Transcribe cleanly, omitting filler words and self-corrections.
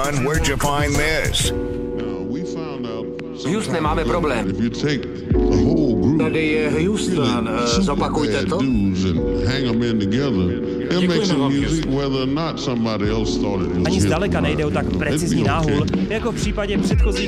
Houston, where'd you find this? Houstone, máme problém. Tady je Houston, zopakujte to. Ani zdaleka nejde o tak precizní náhul, jako v případě předchozích